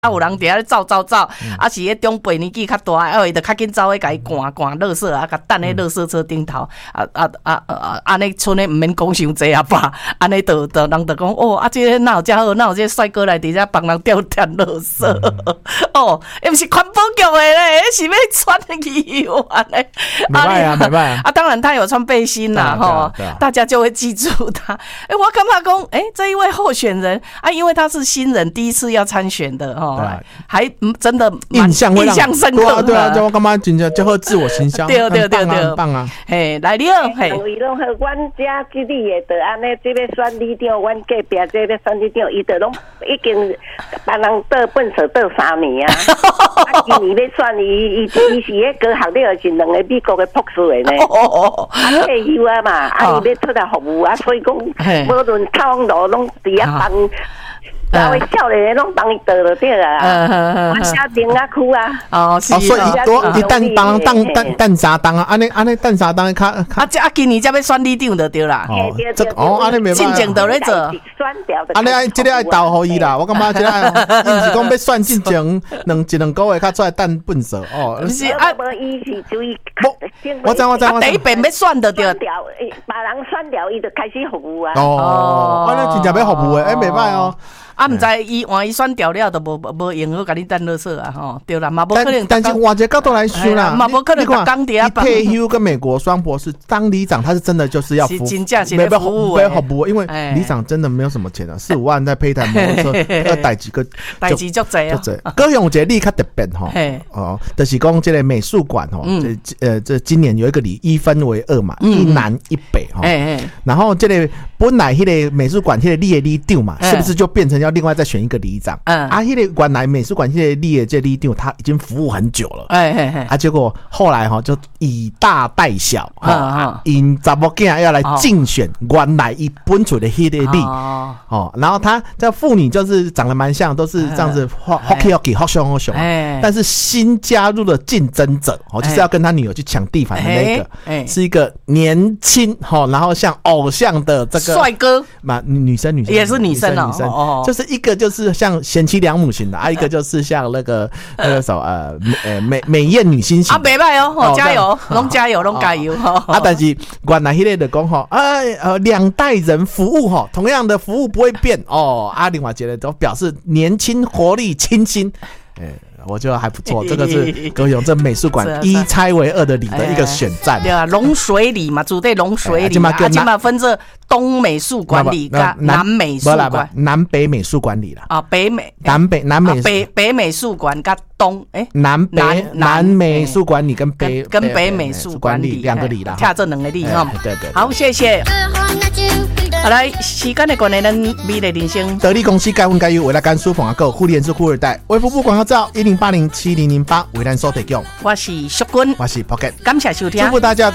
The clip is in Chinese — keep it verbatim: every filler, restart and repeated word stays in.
啊，有人伫遐走走走，嗯、啊是迄长辈年纪较大，啊伊就较紧走去甲伊赶赶垃圾啊，甲等喺垃圾车顶头，啊啊啊啊，安尼村诶毋免讲伤济啊吧，安尼就就人就讲哦，啊这个哪有遮好，哪有这个帅哥来伫遮帮人吊捡垃圾，嗯、哦，伊毋是环保局诶咧，是要穿议员咧， 没办啊，没办啊， 啊当然他有穿背心啦，吼，大家就会记住他。哎，我感觉讲，哎，这一位候选人啊，因为他是新人，第一次要参选的，吼。还真的印象印象深刻， 对啊，对啊，我感觉真正就好自我形象， 对对对对， 很棒啊！ 嘿，来你好，嘿， 因为拢好，阮遮这里的就安尼，这要选里长，阮隔壁这要选里长，伊就拢已经帮人倒粪扫倒三年啊！啊，今年要选伊，伊伊是迄高学历，是两个美国的博士的呢。啊，退休啊嘛，啊，伊要出来服务啊，所以讲无论套路拢伫遐帮。然后少年人拢帮伊倒了对啊，我下丁啊区啊， 哦，是， 所以伊多一旦帮当当蛋沙当啊，安尼安尼蛋沙当较啊，这啊今年才要选里长就对啦， 哦，这哦安尼没办法， 进前就咧做， 安尼爱这个爱投互伊啦，我感觉这个爱，伊毋是讲要选进前两一两个月较出来蛋笨手哦， 不是啊，无伊是注意， 我知我知我知，第一遍要选就对， 选掉，把人选掉，伊就开始服务啊， 哦，安尼真正要服务诶，哎，袂歹哦。 啊，毋知伊换伊选掉了，都无无用好，甲你等垃圾啊，吼，对啦，嘛无可能。 但是换一个角度来说啦， 嘛无可能讲底下退休跟美国双博士当里长，他是真的就是要服， 真正是没服务没服务，因为里长真的没有什么钱啊，四五万在配一台摩托车，要带几个， 代志足济啊。 高雄有一个例较特别吼，哦，就是讲这个美术馆吼，这呃这今年有一个里一分为二嘛，一南一北哈，然后这个本来迄个美术馆迄个里的里长嘛，是不是就变成要另外再选一个里长？嗯，啊，迄个原来美术馆迄个里的这里长他已经服务很久了，哎哎哎，啊，结果后来哈就以大带小，哈，因查某囝要来竞选原来伊本厝的迄个里，哦，然后他这妇女就是长得蛮像，都是这样子，hockey hockey 好凶好凶，但是新加入的竞争者，哦，就是要跟他女儿去抢地盘的那个，是一个年轻，哈，然后像偶像的这个帅哥， 嘛，女生女生也是女生女生，就是一个就是像贤妻良母型的，啊，一个就是像那个那个什么呃呃美美艳女星型啊，袂歹哦，加油，拢加油，拢加油哈！ 啊，但是原来迄个就讲吼，哎呃两代人服务吼，同样的服务不会变哦。啊，另外一个都表示年轻活力清新，哎。我觉得还不错，这个是高雄这美术馆一拆为二的里的一个选战， 对啊，龙水里嘛，主对龙水里，啊，今嘛分这东美术馆里跟南美术馆， 南北美术馆里啦， 啊，北美南北南美北北美术馆跟东哎， 南北南美术馆里跟北跟北美术馆里两个里啦， 跳这两个里哈， 对对， 好，谢谢。好来，时间的关系，咱美丽人生得力公司该分该有，为了甘肃凤阿哥互联是富二代，微服务广告照一零八零七零零八，为咱所提供。 我是淑君， 我是 Pocket， 感谢收听， 祝福大家。